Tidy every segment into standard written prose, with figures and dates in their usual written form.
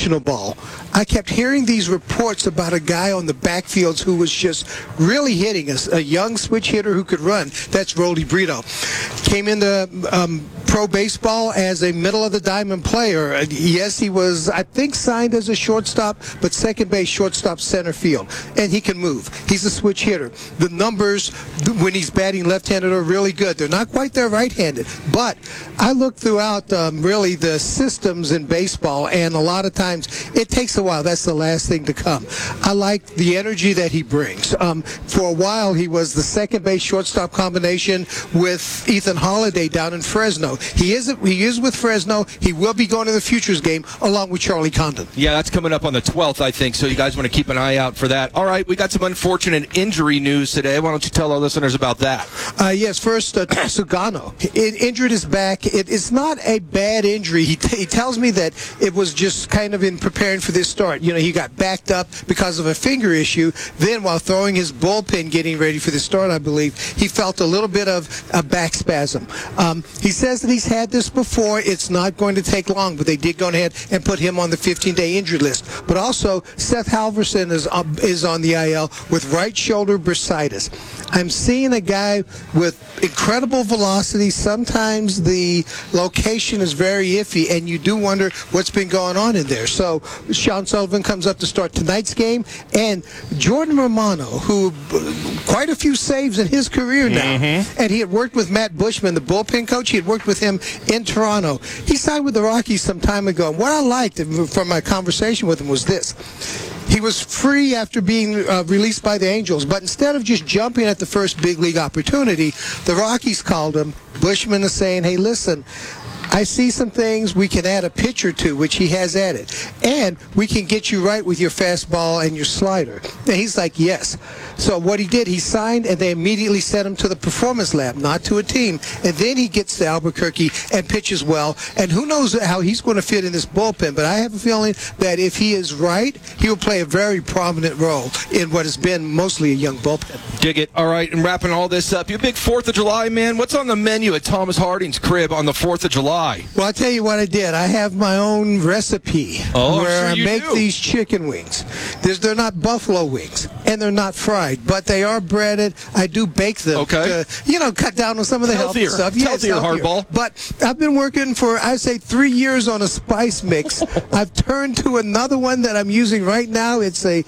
dimensional ball. I kept hearing these reports about a guy on the backfields who was just really hitting us, a young switch hitter who could run. That's Rolly Brito. Came into pro baseball as a middle-of-the-diamond player. Yes, he was, I think, signed as a shortstop, but second base, shortstop, center field. And he can move. He's a switch hitter. The numbers when he's batting left-handed are really good. They're not quite there right-handed. But I look throughout really the systems in baseball, and a lot of times it takes a while. That's the last thing to come. I like the energy that he brings. For a while, he was the second base shortstop combination with Ethan Holiday down in Fresno. He is with Fresno. He will be going to the Futures game along with Charlie Condon. Yeah, that's coming up on the 12th, I think, so you guys want to keep an eye out for that. All right, we got some unfortunate injury news today. Why don't you tell our listeners about that? Yes, first, Sugano. Injured his back. It's not a bad injury. He tells me that it was just kind of in preparing for this start. You know, he got backed up because of a finger issue. Then while throwing his bullpen getting ready for the start, I believe, he felt a little bit of a back spasm. He says that he's had this before. It's not going to take long, but they did go ahead and put him on the 15-day injured list. But also, Seth Halverson is on the IL with right shoulder bursitis. I'm seeing a guy with incredible velocity. Sometimes the location is very iffy, and you do wonder what's been going on in there. So Sean Sullivan comes up to start tonight's game, and Jordan Romano, who quite a few saves in his career now, and he had worked with Matt Bushman, the bullpen coach. He had worked with him in Toronto. He signed with the Rockies some time ago. And what I liked from my conversation with him was this. He was free after being released by the Angels, but instead of just jumping at the first big league opportunity, the Rockies called him. Bushman is saying, hey, listen, I see some things we can add a pitch or two, which he has added. And we can get you right with your fastball and your slider. And he's like, yes. So what he did, he signed, and they immediately sent him to the performance lab, not to a team. And then he gets to Albuquerque and pitches well. And who knows how he's going to fit in this bullpen. But I have a feeling that if he is right, he will play a very prominent role in what has been mostly a young bullpen. Dig it. All right, and wrapping all this up, you a big 4th of July man? What's on the menu at Thomas Harding's crib on the 4th of July? Well, I'll tell you what I did. I have my own recipe where I make these chicken wings. They're not buffalo wings, and they're not fried, but they are breaded. I do bake them to, cut down on some of the healthy stuff. Yeah, healthier, hardball. But I've been working for, I say, 3 years on a spice mix. I've turned to another one that I'm using right now. It's a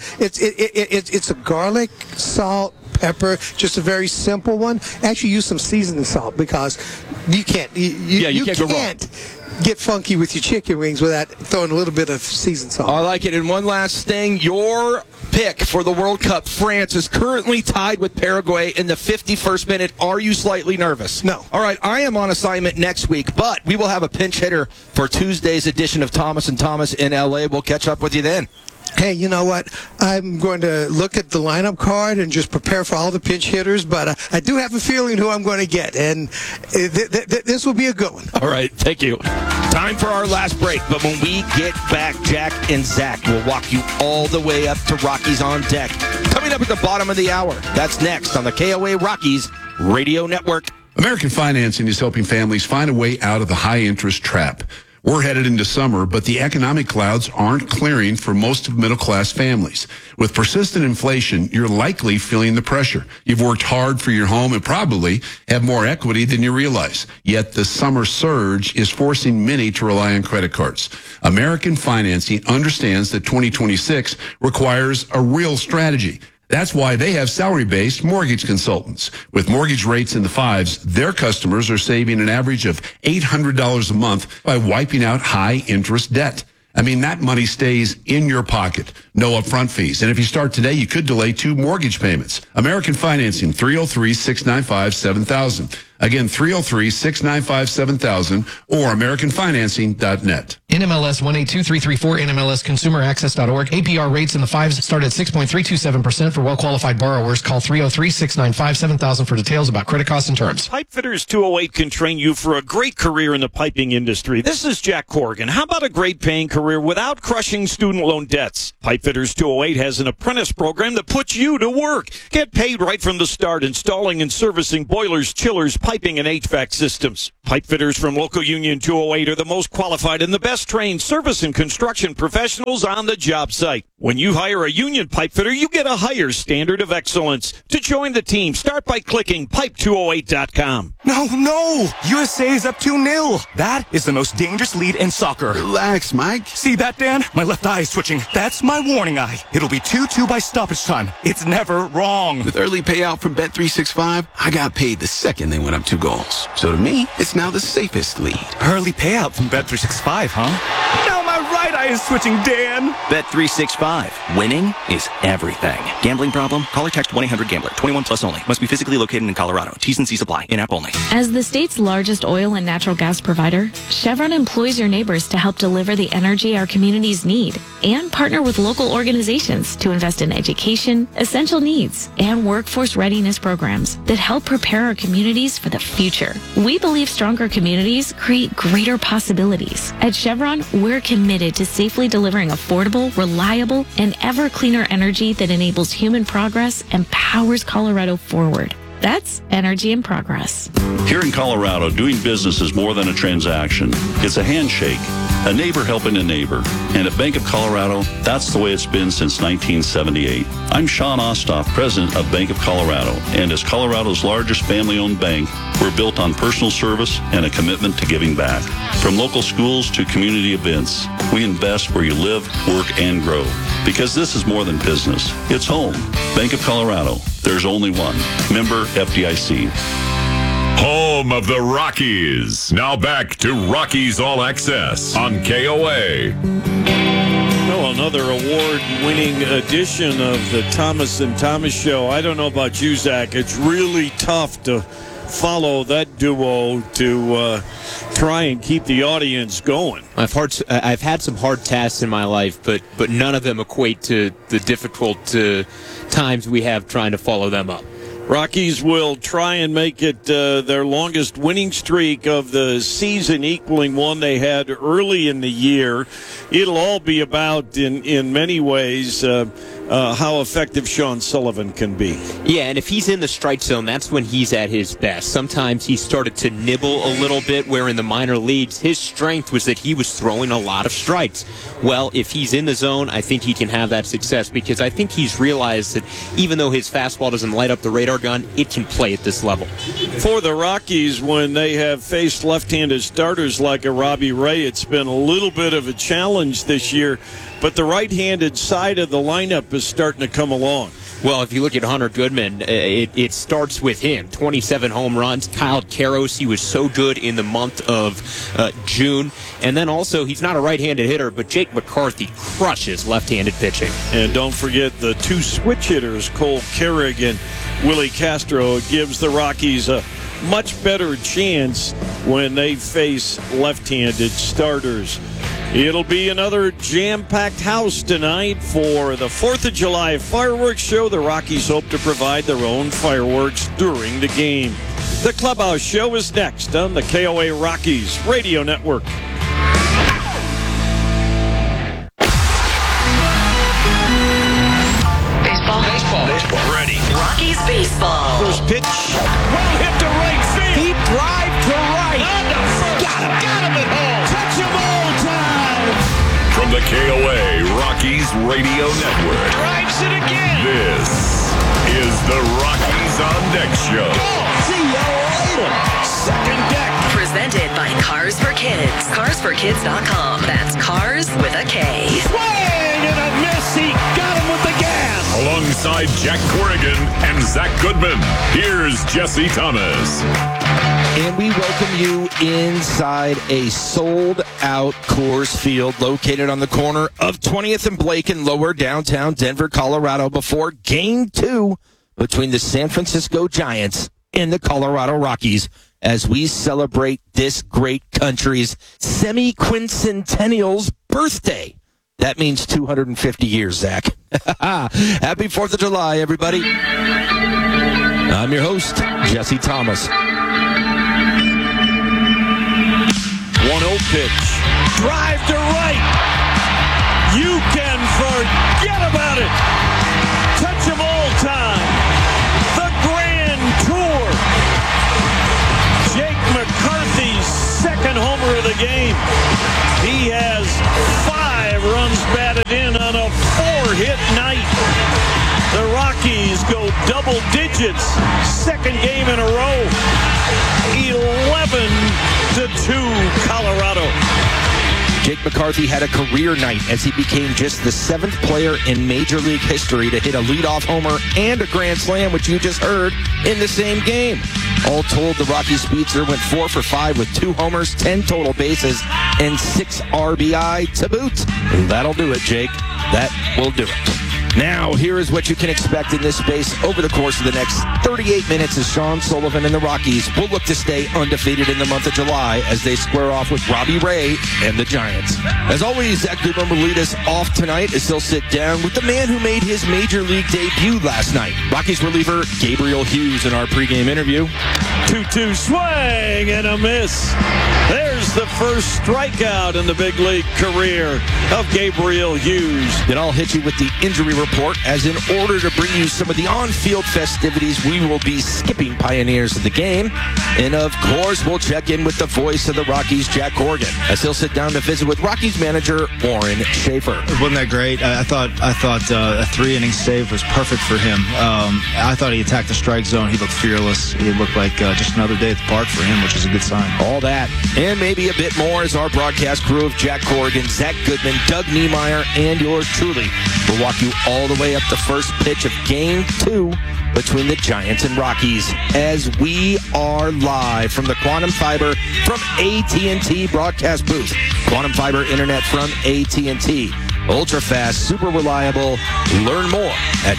garlic, salt, pepper, just a very simple one. Actually use some seasoning salt because you can't go wrong. Get funky with your chicken wings without throwing a little bit of seasoned salt. I like it. And one last thing, your pick for the World Cup, France, is currently tied with Paraguay in the 51st minute. Are you slightly nervous? No. All right, I am on assignment next week, but we will have a pinch hitter for Tuesday's edition of Thomas & Thomas in L.A. We'll catch up with you then. Hey, you know what? I'm going to look at the lineup card and just prepare for all the pinch hitters, but I do have a feeling who I'm going to get, and this will be a good one. All right, thank you. Time for our last break, but when we get back, Jack and Zach will walk you all the way up to Rockies on Deck. Coming up at the bottom of the hour. That's next on the KOA Rockies Radio Network. American Financing is helping families find a way out of the high-interest trap. We're headed into summer, but the economic clouds aren't clearing for most of middle-class families. With persistent inflation, you're likely feeling the pressure. You've worked hard for your home and probably have more equity than you realize. Yet the summer surge is forcing many to rely on credit cards. American Financing understands that 2026 requires a real strategy. That's why they have salary-based mortgage consultants. With mortgage rates in the 5s, their customers are saving an average of $800 a month by wiping out high-interest debt. I mean, that money stays in your pocket. No upfront fees. And if you start today, you could delay 2 mortgage payments. American Financing, 303-695-7000. Again, 303-695-7000 or AmericanFinancing.net. NMLS 182334, NMLSConsumerAccess.org. APR rates in the 5s start at 6.327% for well-qualified borrowers. Call 303-695-7000 for details about credit costs and terms. Pipefitters 208 can train you for a great career in the piping industry. This is Jack Corrigan. How about a great paying career without crushing student loan debts? Pipefitters 208 has an apprentice program that puts you to work. Get paid right from the start, installing and servicing boilers, chillers, piping and HVAC systems. Pipe fitters from Local Union 208 are the most qualified and the best trained service and construction professionals on the job site. When you hire a union pipe fitter, you get a higher standard of excellence. To join the team, start by clicking pipe208.com. No! USA is up 2-0. That is the most dangerous lead in soccer. Relax, Mike. See that, Dan? My left eye is twitching. That's my warning eye. It'll be 2-2 by stoppage time. It's never wrong. With early payout from Bet365, I got paid the second they went up 2 goals. So to me, it's now the safest lead. Early payout from Bet365, huh? Now my right eye is twitching, Dan. Bet365. Winning is everything. Gambling problem? Call or text 1-800-GAMBLER. 21 plus only. Must be physically located in Colorado. T's and C's apply. In-app only. As the state's largest oil and natural gas provider, Chevron employs your neighbors to help deliver the energy our communities need and partner with local organizations to invest in education, essential needs, and workforce readiness programs that help prepare our communities for the future. We believe stronger communities create greater possibilities. At Chevron, we're committed to safely delivering affordable, reliable, and ever cleaner energy that enables human progress and powers Colorado forward. That's energy in progress. Here in Colorado, doing business is more than a transaction. It's a handshake, a neighbor helping a neighbor. And at Bank of Colorado, that's the way it's been since 1978. I'm Sean Ostoff, president of Bank of Colorado. And as Colorado's largest family-owned bank, we're built on personal service and a commitment to giving back. From local schools to community events, we invest where you live, work, and grow. Because this is more than business. It's home. Bank of Colorado. There's only one. Member FDIC. Home of the Rockies. Now back to Rockies All Access on KOA. Well, another award-winning edition of the Thomas and Thomas Show. I don't know about you, Zach. It's really tough to follow that duo to try and keep the audience going. I've had some hard tasks in my life, but none of them equate to the difficult times we have trying to follow them up. Rockies will try and make it their longest winning streak of the season, equaling one they had early in the year. It'll all be about, in many ways, how effective Sean Sullivan can be. Yeah, and if he's in the strike zone, that's when he's at his best. Sometimes he started to nibble a little bit, where in the minor leagues, his strength was that he was throwing a lot of strikes. Well, if he's in the zone, I think he can have that success, because I think he's realized that even though his fastball doesn't light up the radar gun, it can play at this level. For the Rockies, when they have faced left-handed starters like a Robbie Ray, it's been a little bit of a challenge this year, but the right-handed side of the lineup is starting to come along. Well, if you look at Hunter Goodman, it starts with him. 27 home runs. Kyle Karros, he was so good in the month of June. And then also, he's not a right-handed hitter, but Jake McCarthy crushes left-handed pitching. And don't forget the two switch hitters, Cole Carrig and Willie Castro. It gives the Rockies a much better chance when they face left-handed starters. It'll be another jam-packed house tonight for the 4th of July fireworks show. The Rockies hope to provide their own fireworks during the game. The Clubhouse Show is next on the KOA Rockies Radio Network. Baseball. Ready. Rockies baseball. First pitch. Well hit to right field. Deep drive to right. Under first. Got him at home. Touch him all time. From the KOA Rockies Radio Network. Drives it again. This is the Rockies on Deck Show. See you later. Second deck. Presented by Cars for Kids. CarsForKids.com. That's cars with a K. Swing and a miss. He got him with the gas. Alongside Jack Corrigan and Zach Goodman, here's Jesse Thomas. And we welcome you inside a sold-out Coors Field located on the corner of 20th and Blake in lower downtown Denver, Colorado, before Game 2 between the San Francisco Giants and the Colorado Rockies as we celebrate this great country's semi-quincentennial's birthday. That means 250 years, Zach. Happy 4th of July, everybody. I'm your host, Jesse Thomas. 1-0 pitch. Drive to right. You can forget about it. Touch 'em all time. The Grand Tour. double digits. Second game in a row. 11-2 Colorado. Jake McCarthy had a career night as he became just the 7th player in Major League history to hit a leadoff homer and a grand slam, which you just heard, in the same game. All told, the Rockies speedster went 4 for 5 with 2 homers, 10 total bases, and 6 RBI to boot. And that'll do it, Jake. That will do it. Now, here is what you can expect in this space over the course of the next 38 minutes as Sean Sullivan and the Rockies will look to stay undefeated in the month of July as they square off with Robbie Ray and the Giants. As always, Zach Goodman will lead us off tonight as he'll sit down with the man who made his Major League debut last night, Rockies reliever Gabriel Hughes, in our pregame interview. 2-2 swing and a miss. There's the first strikeout in the big league career of Gabriel Hughes. Then I'll hit you with the injury report, as in order to bring you some of the on-field festivities, we will be skipping Pioneers of the game. And of course, we'll check in with the voice of the Rockies, Jack Corrigan, as he'll sit down to visit with Rockies manager Warren Schaefer. Wasn't that great? I thought a 3-inning save was perfect for him. I thought he attacked the strike zone. He looked fearless. He looked like just another day at the park for him, which is a good sign. All that and maybe a bit more as our broadcast crew of Jack Corrigan, Zach Goodman, Doug Niemeyer, and yours truly will walk you all the way up the first pitch of Game 2 between the Giants and Rockies, as we are live from the Quantum Fiber from AT&T broadcast booth. Quantum Fiber internet from AT&T. Ultra fast, super reliable. Learn more at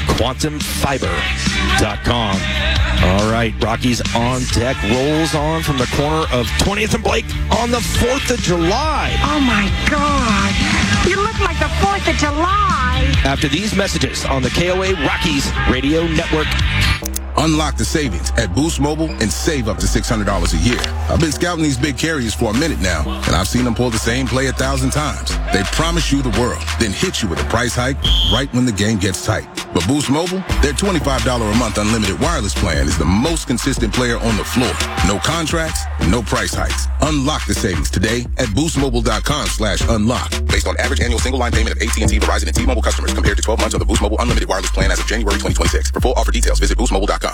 quantumfiber.com. All right, Rockies on deck. Rolls on from the corner of 20th and Blake on the 4th of July. Oh, my God. You look like the 4th of July. After these messages on the KOA Rockies Radio Network. Unlock the savings at Boost Mobile and save up to $600 a year. I've been scouting these big carriers for a minute now, and I've seen them pull the same play 1,000 times. They promise you the world, then hit you with a price hike right when the game gets tight. But Boost Mobile, their $25 a month unlimited wireless plan is the most consistent player on the floor. No contracts, no price hikes. Unlock the savings today at boostmobile.com/unlock. Based on average annual single line payment of AT&T, Verizon, and T-Mobile customers compared to 12 months of the Boost Mobile unlimited wireless plan as of January 2026. For full offer details, visit boostmobile.com.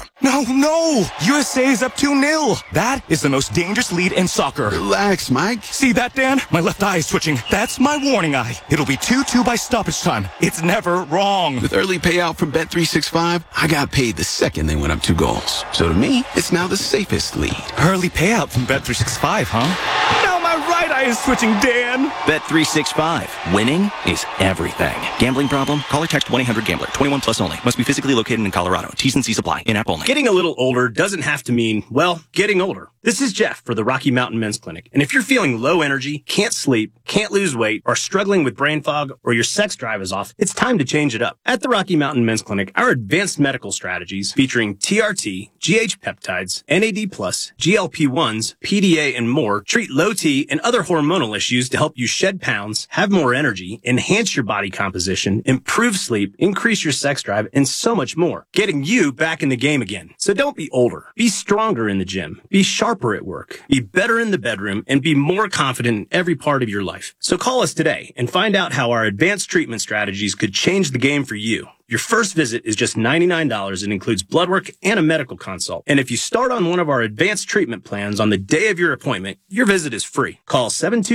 No! USA is up 2-0. That is the most dangerous lead in soccer. Relax, Mike. See that, Dan? My left eye is twitching. That's my warning eye. It'll be 2-2 by stoppage time. It's never wrong. With early payout from Bet365, I got paid the second they went up 2 goals. So to me, it's now the safest lead. Early payout from Bet365, huh? Now my right eye is twitching, Dan. Bet365. Winning is everything. Gambling problem? Call or text 1-800-GAMBLER. 21 plus only. Must be physically located in Colorado. T's and C's apply. In-app only. Getting a little older doesn't have to mean, well, getting older. This is Jeff for the Rocky Mountain Men's Clinic. And if you're feeling low energy, can't sleep, can't lose weight, or struggling with brain fog, or your sex drive is off, it's time to change it up. At the Rocky Mountain Men's Clinic, our advanced medical strategies featuring TRT, GH peptides, NAD+, GLP-1s, PDA, and more treat low T and other hormonal issues to help you shed pounds, have more energy, enhance your body composition, improve sleep, increase your sex drive, and so much more. Getting you back in the game again. So don't be older. Be stronger in the gym. Be sharper at work. Be better in the bedroom, and be more confident in every part of your life. So call us today and find out how our advanced treatment strategies could change the game for you. Your first visit is just $99 and includes blood work and a medical consult. And if you start on one of our advanced treatment plans on the day of your appointment, your visit is free. Call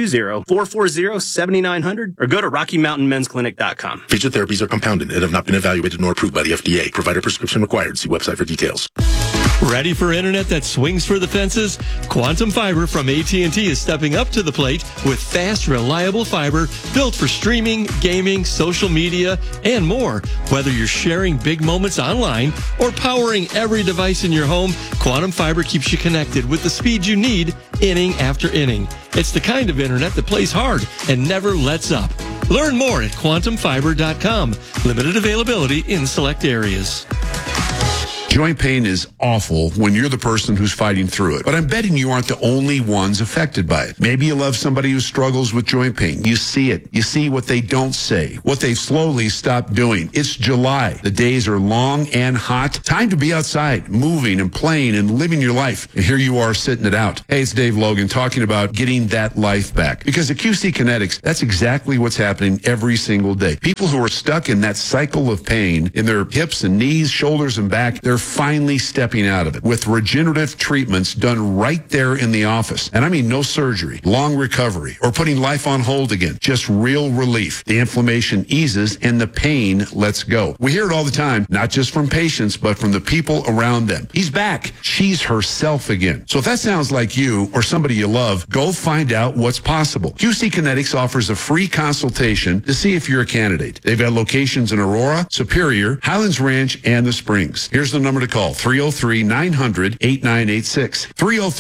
720-440-7900 or go to RockyMountainMen'sClinic.com. Physical therapies are compounded and have not been evaluated nor approved by the FDA. Provider prescription required. See website for details. Ready for internet that swings for the fences? Quantum Fiber from AT&T is stepping up to the plate with fast, reliable fiber built for streaming, gaming, social media, and more. Whether you're sharing big moments online or powering every device in your home, Quantum Fiber keeps you connected with the speed you need inning after inning. It's the kind of internet that plays hard and never lets up. Learn more at quantumfiber.com. Limited availability in select areas. Joint pain is awful when you're the person who's fighting through it. But I'm betting you aren't the only ones affected by it. Maybe you love somebody who struggles with joint pain. You see it. You see what they don't say, what they've slowly stopped doing. It's July. The days are long and hot. Time to be outside, moving and playing and living your life. And here you are sitting it out. Hey, it's Dave Logan talking about getting that life back. Because at QC Kinetics, that's exactly what's happening every single day. People who are stuck in that cycle of pain in their hips and knees, shoulders and back, they're finally stepping out of it with regenerative treatments done right there in the office. And I mean no surgery, long recovery, or putting life on hold again. Just real relief. The inflammation eases and the pain lets go. We hear it all the time, not just from patients, but from the people around them. He's back. She's herself again. So if that sounds like you or somebody you love, go find out what's possible. QC Kinetics offers a free consultation to see if you're a candidate. They've got locations in Aurora, Superior, Highlands Ranch, and the Springs. Here's the number to call, 303-900-8986.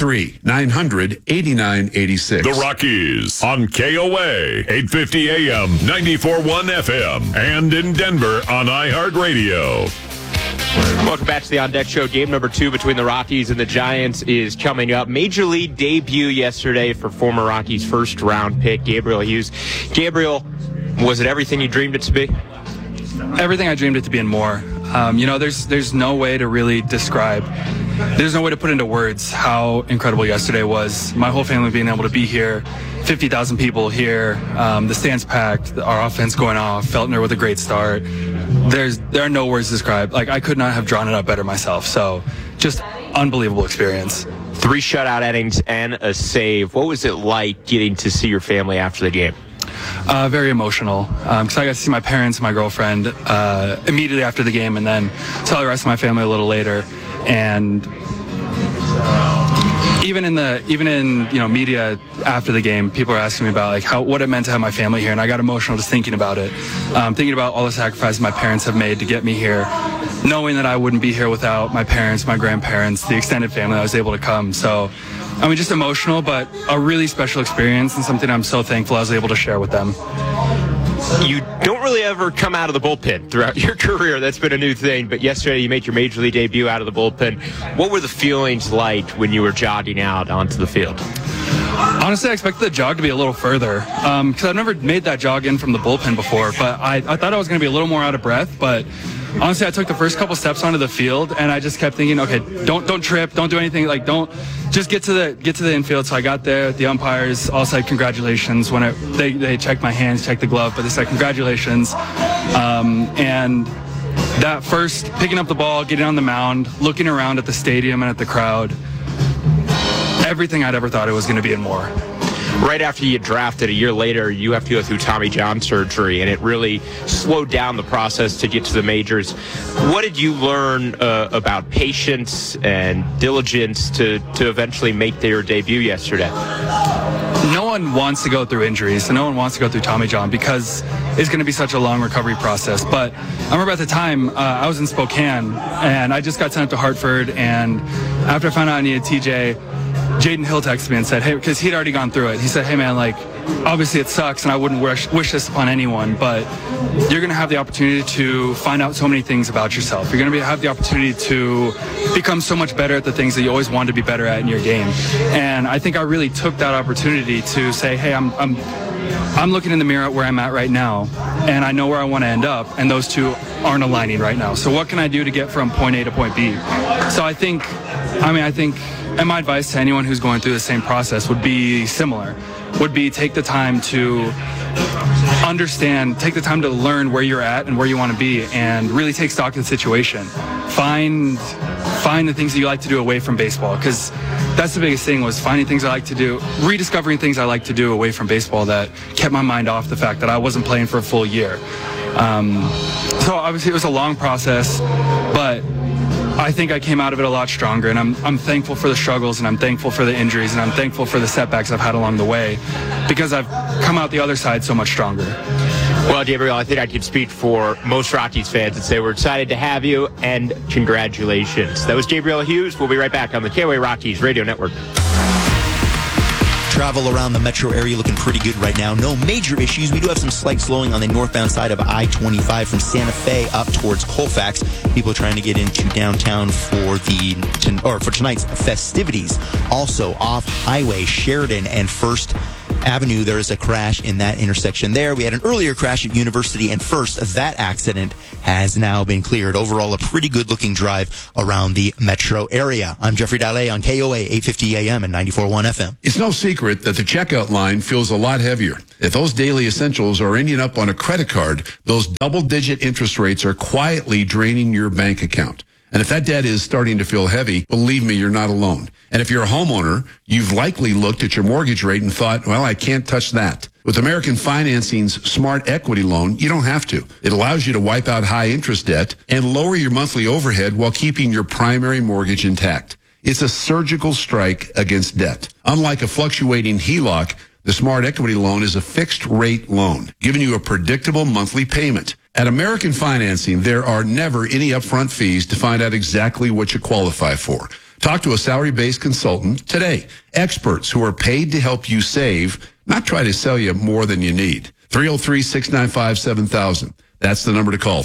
303-900-8986. The Rockies on KOA, 850 AM, 94.1 FM, and in Denver on iHeartRadio. Welcome back to the On Deck Show. Game number 2 between the Rockies and the Giants is coming up. Major League debut yesterday for former Rockies first-round pick Gabriel Hughes. Gabriel, was it everything you dreamed it to be? Everything I dreamed it to be and more. There's no way to really describe. There's no way to put into words how incredible yesterday was. My whole family being able to be here, 50,000 people here, the stands packed, our offense going off, Feltner with a great start. There are no words to describe. Like, I could not have drawn it up better myself. So, just unbelievable experience. 3 shutout innings and a save. What was it like getting to see your family after the game? Very emotional, because I got to see my parents and my girlfriend immediately after the game, and then saw the rest of my family a little later. And even in media after the game, people are asking me about what it meant to have my family here, and I got emotional just thinking about it, thinking about all the sacrifices my parents have made to get me here, knowing that I wouldn't be here without my parents, my grandparents, the extended family that was able to come. So, just emotional, but a really special experience and something I'm so thankful I was able to share with them. You don't really ever come out of the bullpen throughout your career. That's been a new thing. But yesterday you made your Major League debut out of the bullpen. What were the feelings like when you were jogging out onto the field? Honestly, I expected the jog to be a little further because I've never made that jog in from the bullpen before. But I thought I was going to be a little more out of breath. But honestly, I took the first couple steps onto the field, and I just kept thinking, okay, don't trip, don't do anything, don't just get to the infield. So I got there. The umpires all said congratulations when they checked my hands, checked the glove, but they said congratulations. And that first picking up the ball, getting on the mound, looking around at the stadium and at the crowd, everything I'd ever thought it was going to be and more. Right after you get drafted, a year later, you have to go through Tommy John surgery, and it really slowed down the process to get to the majors. What did you learn about patience and diligence to eventually make their debut yesterday? No one wants to go through injuries, and no one wants to go through Tommy John because it's going to be such a long recovery process. But I remember at the time, I was in Spokane, and I just got sent up to Hartford, and after I found out I needed TJ, Jaden Hill texted me and said, hey, because he'd already gone through it. He said, hey, man, obviously it sucks, and I wouldn't wish this upon anyone, but you're going to have the opportunity to find out so many things about yourself. You're going to have the opportunity to become so much better at the things that you always wanted to be better at in your game. And I think I really took that opportunity to say, hey, I'm looking in the mirror at where I'm at right now, and I know where I want to end up, and those two aren't aligning right now. So what can I do to get from point A to point B? So I think, and my advice to anyone who's going through the same process would be similar, would be take the time to understand, take the time to learn where you're at and where you want to be, and really take stock of the situation. Find the things that you like to do away from baseball, because that's the biggest thing, was finding things I like to do, rediscovering things I like to do away from baseball that kept my mind off the fact that I wasn't playing for a full year. So obviously it was a long process, but I think I came out of it a lot stronger, and I'm thankful for the struggles, and I'm thankful for the injuries, and I'm thankful for the setbacks I've had along the way, because I've come out the other side so much stronger. Well, Gabriel, I think I could speak for most Rockies fans and say we're excited to have you, and congratulations. That was Gabriel Hughes. We'll be right back on the KOA Rockies Radio Network. Travel around the metro area looking pretty good right now. No major issues. We do have some slight slowing on the northbound side of I-25 from Santa Fe up towards Colfax. People trying to get into downtown for tonight's festivities. Also off Highway Sheridan and First Avenue, there is a crash in that intersection there. We had an earlier crash at University and First. That accident has now been cleared. Overall, a pretty good-looking drive around the metro area. I'm Jeffrey Dalle on KOA 850 AM and 94.1 FM. It's no secret that the checkout line feels a lot heavier. If those daily essentials are ending up on a credit card, those double-digit interest rates are quietly draining your bank account. And if that debt is starting to feel heavy, believe me, you're not alone. And if you're a homeowner, you've likely looked at your mortgage rate and thought, well, I can't touch that. With American Financing's Smart Equity Loan, you don't have to. It allows you to wipe out high interest debt and lower your monthly overhead while keeping your primary mortgage intact. It's a surgical strike against debt. Unlike a fluctuating HELOC, the Smart Equity Loan is a fixed rate loan, giving you a predictable monthly payment. At American Financing, there are never any upfront fees to find out exactly what you qualify for. Talk to a salary-based consultant today. Experts who are paid to help you save, not try to sell you more than you need. 303-695-7000. That's the number to call,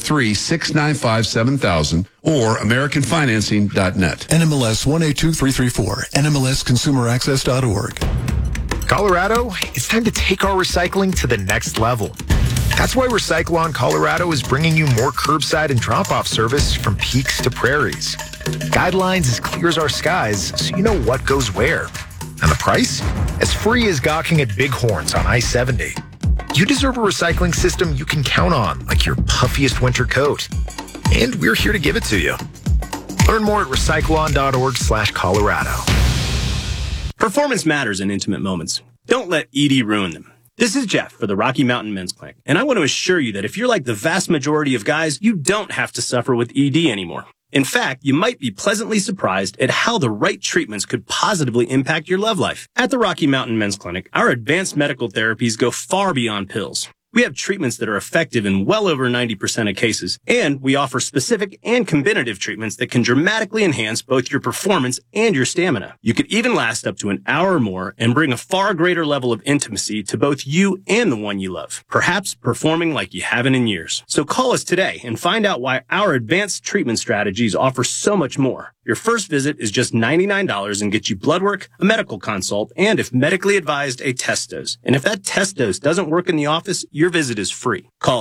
303-695-7000 or AmericanFinancing.net. NMLS 182334, NMLSConsumerAccess.org. Colorado, it's time to take our recycling to the next level. That's why Recyclon Colorado is bringing you more curbside and drop-off service from peaks to prairies. Guidelines as clear as our skies, so you know what goes where. And the price? As free as gawking at Bighorns on I-70. You deserve a recycling system you can count on, like your puffiest winter coat. And we're here to give it to you. Learn more at recyclon.org/Colorado. Performance matters in intimate moments. Don't let ED ruin them. This is Jeff for the Rocky Mountain Men's Clinic, and I want to assure you that if you're like the vast majority of guys, you don't have to suffer with ED anymore. In fact, you might be pleasantly surprised at how the right treatments could positively impact your love life. At the Rocky Mountain Men's Clinic, our advanced medical therapies go far beyond pills. We have treatments that are effective in well over 90% of cases, and we offer specific and combinative treatments that can dramatically enhance both your performance and your stamina. You could even last up to an hour or more and bring a far greater level of intimacy to both you and the one you love, perhaps performing like you haven't in years. So call us today and find out why our advanced treatment strategies offer so much more. Your first visit is just $99 and gets you blood work, a medical consult, and if medically advised, a test dose. And if that test dose doesn't work in the office, your visit is free. Call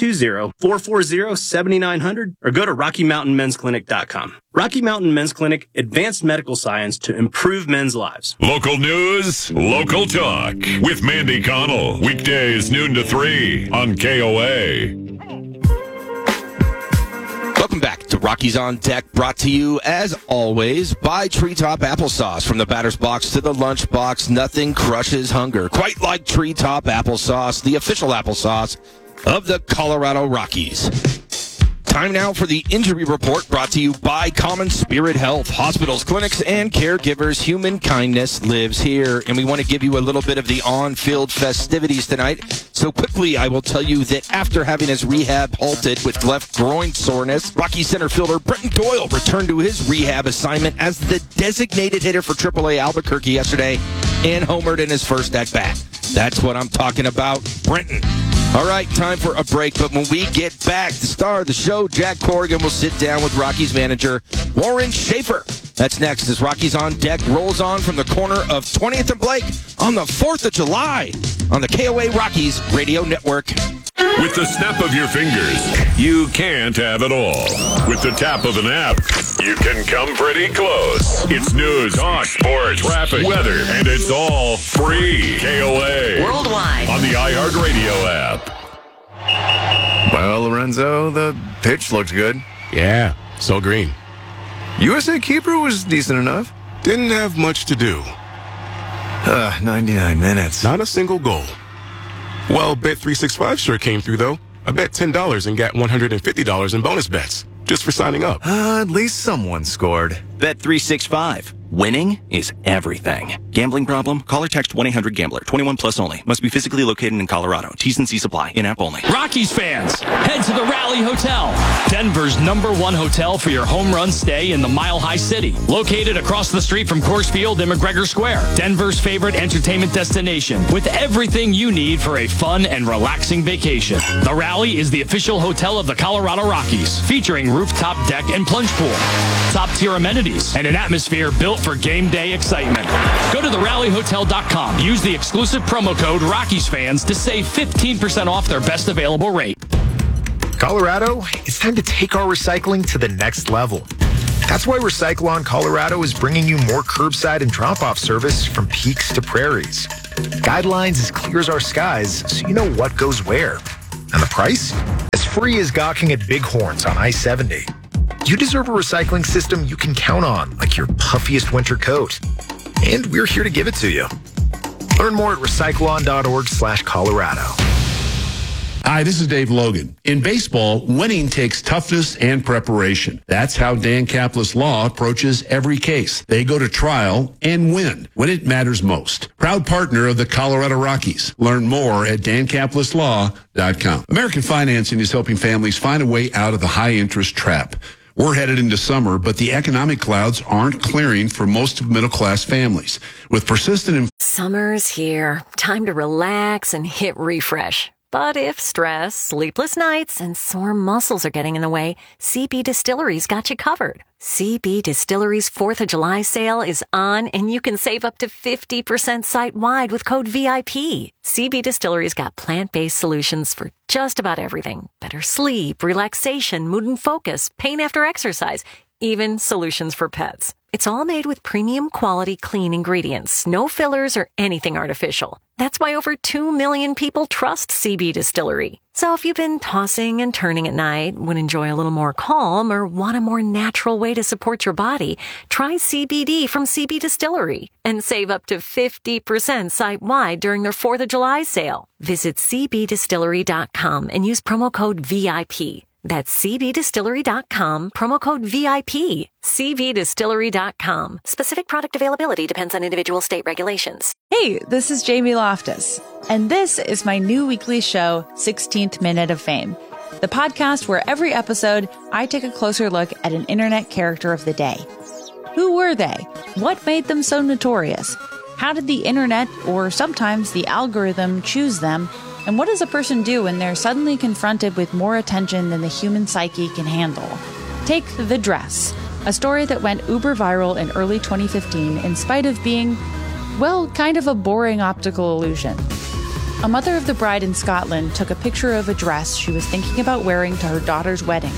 720-440-7900 or go to RockyMountainMen'sClinic.com. Rocky Mountain Men's Clinic, advanced medical science to improve men's lives. Local news, local talk with Mandy Connell. Weekdays noon to 3 on KOA. Welcome back to Rockies on Deck, brought to you, as always, by Treetop Applesauce. From the batter's box to the lunch box, nothing crushes hunger quite like Treetop Applesauce, the official applesauce of the Colorado Rockies. Time now for the injury report, brought to you by Common Spirit Health. Hospitals, clinics, and caregivers, human kindness lives here. And we want to give you a little bit of the on-field festivities tonight. So quickly, I will tell you that after having his rehab halted with left groin soreness, Rocky center fielder Brenton Doyle returned to his rehab assignment as the designated hitter for AAA Albuquerque yesterday and homered in his first at-bat. That's what I'm talking about, Brenton. All right, time for a break, but when we get back, the star of the show, Jack Corrigan, will sit down with Rockies manager Warren Schaefer. That's next as Rockies on Deck rolls on from the corner of 20th and Blake on the 4th of July on the KOA Rockies Radio Network. With the snap of your fingers, you can't have it all. With the tap of an app, you can come pretty close. It's news, talk, sports, traffic, weather, and it's all free. KOA. Worldwide. On the iHeartRadio app. Well, Lorenzo, the pitch looked good. Yeah, so green. USA keeper was decent enough. Didn't have much to do. 99 minutes. Not a single goal. Well, Bet365 sure came through, though. I bet $10 and got $150 in bonus bets just for signing up. At least someone scored. Bet365. winning is everything. Gambling problem? Call or text 1-800-GAMBLER. 21 plus only. Must be physically located in Colorado. T's and C's apply. In-app only. Rockies fans, head to the Rally Hotel, Denver's #1 hotel for your home run stay in the Mile High City. Located across the street from Coors Field and McGregor Square, Denver's favorite entertainment destination with everything you need for a fun and relaxing vacation. The Rally is the official hotel of the Colorado Rockies, featuring rooftop deck and plunge pool, top-tier amenities, and an atmosphere built for game day excitement. Go to therallyhotel.com. Use the exclusive promo code RockiesFans to save 15% off their best available rate. Colorado, it's time to take our recycling to the next level. That's why Recyclon Colorado is bringing you more curbside and drop-off service from peaks to prairies. Guidelines as clear as our skies, so you know what goes where. And the price? As free as gawking at Bighorns on I-70. You deserve a recycling system you can count on, like your puffiest winter coat. And we're here to give it to you. Learn more at recyclon.org/Colorado. Hi, this is Dave Logan. In baseball, winning takes toughness and preparation. That's how Dan Caplis Law approaches every case. They go to trial and win when it matters most. Proud partner of the Colorado Rockies. Learn more at dancaplisLaw.com. American Financing is helping families find a way out of the high-interest trap. We're headed into summer, but the economic clouds aren't clearing for most of middle-class families. With persistent... Summer's here. Time to relax and hit refresh. But if stress, sleepless nights, and sore muscles are getting in the way, CB Distillery's got you covered. CB Distillery's 4th of July sale is on, and you can save up to 50% site-wide with code VIP. CB Distillery's got plant-based solutions for just about everything. Better sleep, relaxation, mood and focus, pain after exercise, even solutions for pets. It's all made with premium quality clean ingredients, no fillers or anything artificial. That's why over 2 million people trust CB Distillery. So if you've been tossing and turning at night, would enjoy a little more calm, or want a more natural way to support your body, try CBD from CB Distillery and save up to 50% site-wide during their 4th of July sale. Visit cbdistillery.com and use promo code VIP. That's cbdistillery.com, promo code VIP. cbdistillery.com. Specific product availability depends on individual state regulations. Hey, this is Jamie Loftus, and this is my new weekly show, 16th Minute of Fame, the podcast where every episode I take a closer look at an internet character of the day. Who were they? What made them so notorious? How did the internet, or sometimes the algorithm, choose them? And what does a person do when they're suddenly confronted with more attention than the human psyche can handle? Take The Dress, a story that went uber viral in early 2015 in spite of being, well, kind of a boring optical illusion. A mother of the bride in Scotland took a picture of a dress she was thinking about wearing to her daughter's wedding.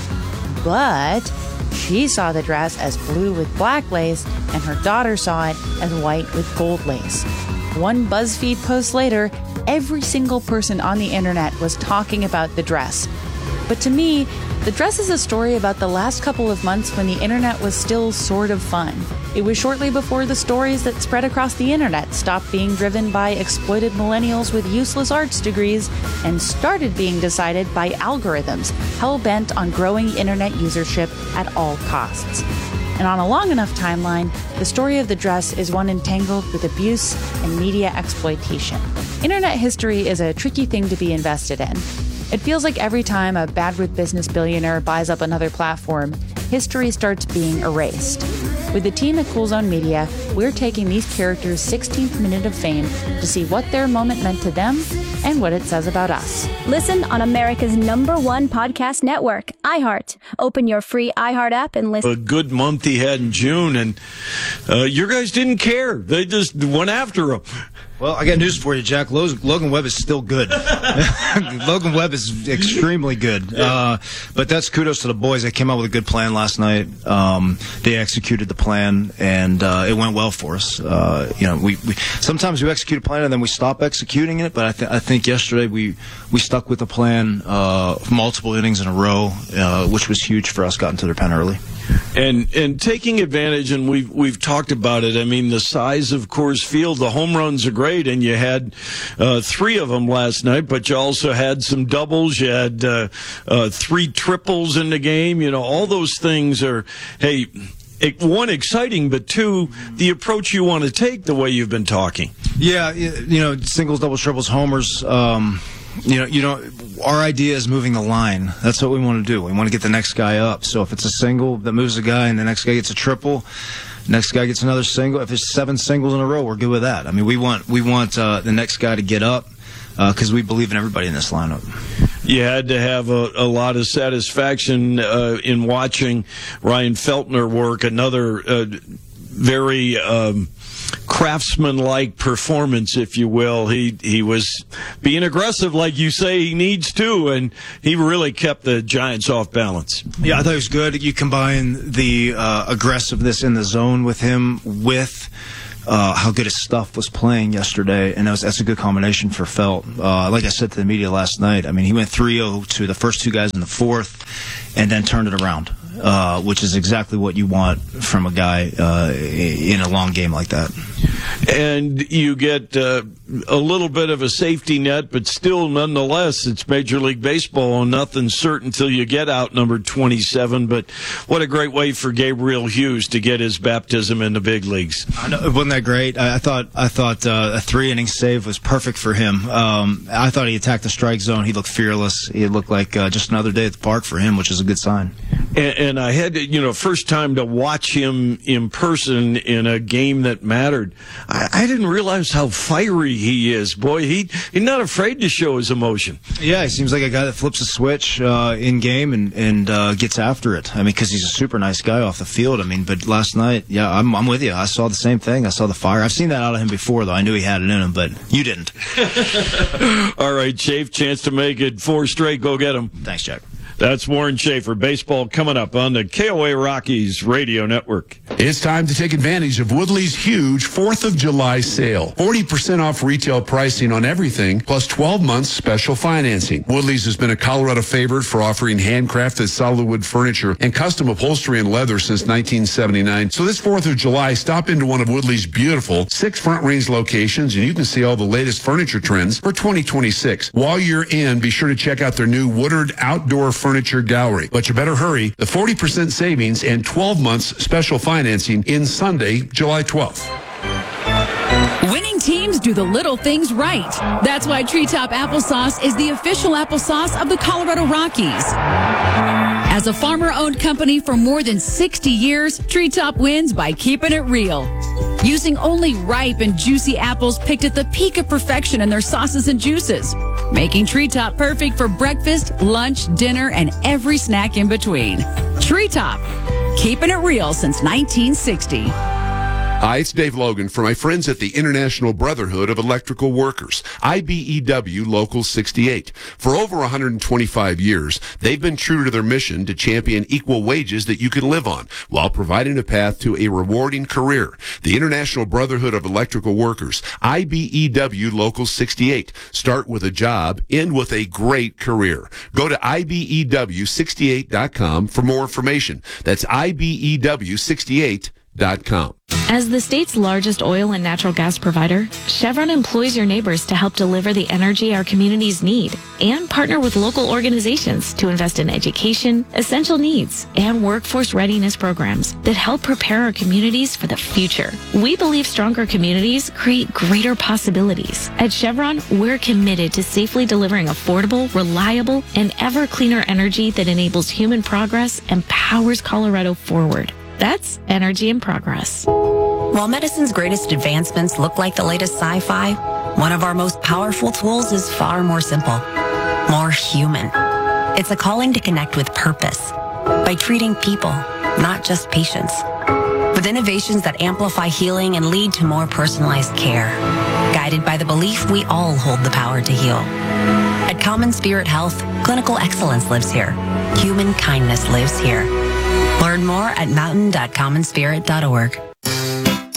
But she saw the dress as blue with black lace, and her daughter saw it as white with gold lace. One BuzzFeed post later, every single person on the internet was talking about the dress. But to me, the dress is a story about the last couple of months when the internet was still sort of fun. It was shortly before the stories that spread across the internet stopped being driven by exploited millennials with useless arts degrees and started being decided by algorithms hell-bent on growing internet usership at all costs. And on a long enough timeline, the story of the dress is one entangled with abuse and media exploitation. Internet history is a tricky thing to be invested in. It feels like every time a bad-with-business billionaire buys up another platform, history starts being erased. With the team at Cool Zone Media, we're taking these characters' 16th minute of fame to see what their moment meant to them and what it says about us. Listen on America's #1 podcast network, iHeart. Open your free iHeart app and listen. A good month he had in June, and your guys didn't care. They just went after him. Well, I got news for you, Jack. Logan Webb is still good. Logan Webb is extremely good. But that's kudos to the boys. They came out with a good plan last night. They executed the plan, and it went well for us. We sometimes we execute a plan and then we stop executing it. But I think yesterday we stuck with the plan multiple innings in a row, which was huge for us. Got into their pen early. And taking advantage, and we've talked about it. I mean, the size of Coors Field, the home runs are great, and you had 3 of them last night, but you also had some doubles. You had 3 triples in the game. You know, all those things are, hey, one, exciting, but two, the approach you want to take the way you've been talking. Yeah, singles, doubles, triples, homers. Our idea is moving the line. That's what we want to do. We want to get the next guy up. So if it's a single that moves a guy and the next guy gets a triple, next guy gets another single. If there's 7 singles in a row, we're good with that. I mean, we want the next guy to get up because we believe in everybody in this lineup. You had to have a lot of satisfaction in watching Ryan Feltner work, another very craftsman-like performance, if you will. He was being aggressive like you say he needs to, and he really kept the Giants off balance. Yeah, I thought it was good. You combine the aggressiveness in the zone with him with how good his stuff was playing yesterday, and that's a good combination for Felt. Like I said to the media last night, I mean, he went 3-0 to the first 2 guys in the 4th and then turned it around, which is exactly what you want from a guy in a long game like that. And you get a little bit of a safety net, but still, nonetheless, it's Major League Baseball, and nothing's certain until you get out numbered 27. But what a great way for Gabriel Hughes to get his baptism in the big leagues. I know, wasn't that great? I thought a 3-inning save was perfect for him. I thought he attacked the strike zone. He looked fearless. He looked like just another day at the park for him, which is a good sign. And I had to, first time to watch him in person in a game that mattered. I didn't realize how fiery he is. Boy, he's not afraid to show his emotion. Yeah, he seems like a guy that flips a switch in game and gets after it. I mean, because he's a super nice guy off the field. I mean, but last night, yeah, I'm with you. I saw the same thing. I saw the fire. I've seen that out of him before, though. I knew he had it in him, but you didn't. All right, Chafe, chance to make it 4 straight. Go get him. Thanks, Jack. That's Warren Schaefer. Baseball coming up on the KOA Rockies Radio Network. It's time to take advantage of Woodley's huge 4th of July sale. 40% off retail pricing on everything, plus 12 months special financing. Woodley's has been a Colorado favorite for offering handcrafted solid wood furniture and custom upholstery and leather since 1979. So this 4th of July, stop into one of Woodley's beautiful 6 Front Range locations, and you can see all the latest furniture trends for 2026. While you're in, be sure to check out their new Woodard Outdoor Furniture Gallery. But you better hurry. The 40% savings and 12 months special financing in Sunday, July 12th. Winning teams do the little things right. That's why Treetop Applesauce is the official applesauce of the Colorado Rockies. As a farmer-owned company for more than 60 years, Treetop wins by keeping it real. Using only ripe and juicy apples picked at the peak of perfection in their sauces and juices, making Treetop perfect for breakfast, lunch, dinner, and every snack in between. Treetop, keeping it real since 1960. Hi, it's Dave Logan for my friends at the International Brotherhood of Electrical Workers, IBEW Local 68. For over 125 years, they've been true to their mission to champion equal wages that you can live on while providing a path to a rewarding career. The International Brotherhood of Electrical Workers, IBEW Local 68. Start with a job, end with a great career. Go to IBEW68.com for more information. That's IBEW68.com. As the state's largest oil and natural gas provider, Chevron employs your neighbors to help deliver the energy our communities need and partner with local organizations to invest in education, essential needs, and workforce readiness programs that help prepare our communities for the future. We believe stronger communities create greater possibilities. At Chevron, we're committed to safely delivering affordable, reliable, and ever cleaner energy that enables human progress and powers Colorado forward. That's Energy in Progress. While medicine's greatest advancements look like the latest sci-fi, one of our most powerful tools is far more simple, more human. It's a calling to connect with purpose by treating people, not just patients, with innovations that amplify healing and lead to more personalized care, guided by the belief we all hold the power to heal. At Common Spirit Health, clinical excellence lives here. Human kindness lives here. Learn more at mountain.commonspirit.org.